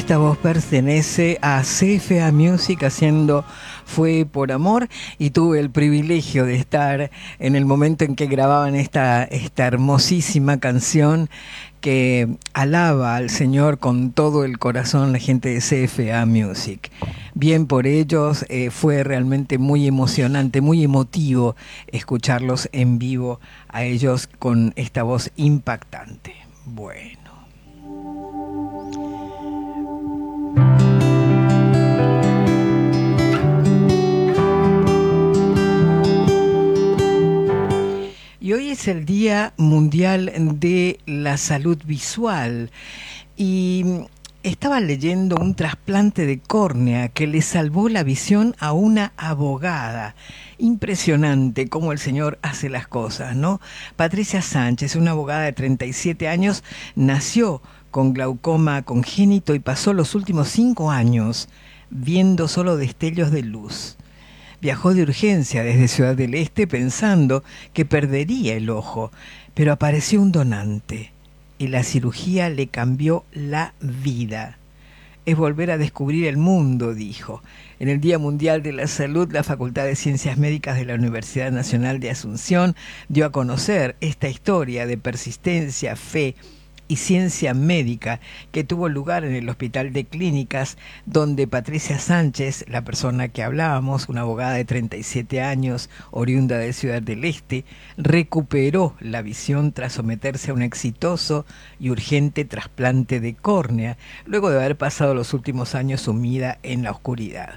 Esta voz pertenece a CFA Music haciendo Fue por Amor, y tuve el privilegio de estar en el momento en que grababan esta hermosísima canción que alaba al Señor con todo el corazón la gente de CFA Music. Bien por ellos, fue realmente muy emocionante, muy emotivo escucharlos en vivo a ellos con esta voz impactante. Bueno. Y hoy es el Día Mundial de la Salud Visual y estaba leyendo un trasplante de córnea que le salvó la visión a una abogada. Impresionante cómo el Señor hace las cosas, ¿no? Patricia Sánchez, una abogada de 37 años, nació con glaucoma congénito y pasó los últimos 5 años viendo solo destellos de luz. Viajó de urgencia desde Ciudad del Este pensando que perdería el ojo, pero apareció un donante y la cirugía le cambió la vida. Es volver a descubrir el mundo, dijo. En el Día Mundial de la Salud, la Facultad de Ciencias Médicas de la Universidad Nacional de Asunción dio a conocer esta historia de persistencia, fe y ciencia médica que tuvo lugar en el Hospital de Clínicas, donde Patricia Sánchez, la persona que hablábamos, una abogada de 37 años, oriunda de Ciudad del Este, recuperó la visión tras someterse a un exitoso y urgente trasplante de córnea, luego de haber pasado los últimos años sumida en la oscuridad.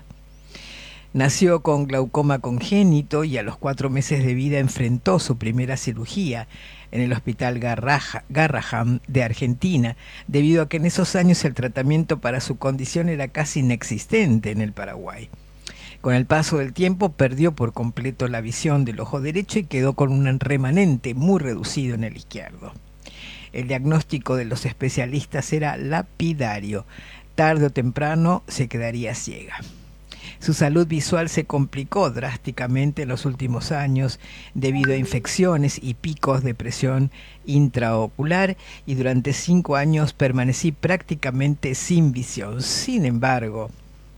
Nació con glaucoma congénito y a los 4 meses de vida enfrentó su primera cirugía en el Hospital Garrahan de Argentina, debido a que en esos años el tratamiento para su condición era casi inexistente en el Paraguay. Con el paso del tiempo perdió por completo la visión del ojo derecho y quedó con un remanente muy reducido en el izquierdo. El diagnóstico de los especialistas era lapidario. Tarde o temprano se quedaría ciega. Su salud visual se complicó drásticamente en los últimos años debido a infecciones y picos de presión intraocular, y durante 5 años permanecí prácticamente sin visión. Sin embargo,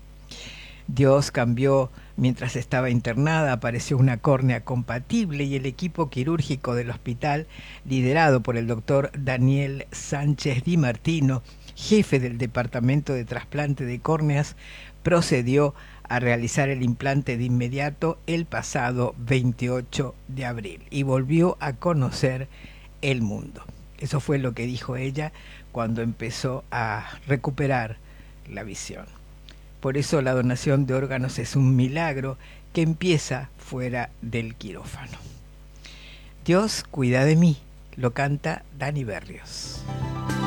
Dios cambió. Mientras estaba internada, apareció una córnea compatible y el equipo quirúrgico del hospital, liderado por el doctor Daniel Sánchez Di Martino, jefe del Departamento de Trasplante de Córneas, procedió a realizar el implante de inmediato el pasado 28 de abril y volvió a conocer el mundo. Eso fue lo que dijo ella cuando empezó a recuperar la visión. Por eso la donación de órganos es un milagro que empieza fuera del quirófano. Dios cuida de mí, lo canta Dani Berrios.